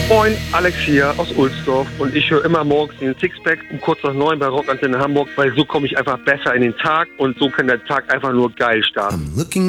Moin, Alex hier aus Ulsdorf und ich höre immer morgens den Sixpack um kurz nach 9 bei Rockantenne Hamburg, weil so komme ich einfach besser in den Tag und so kann der Tag einfach nur geil starten.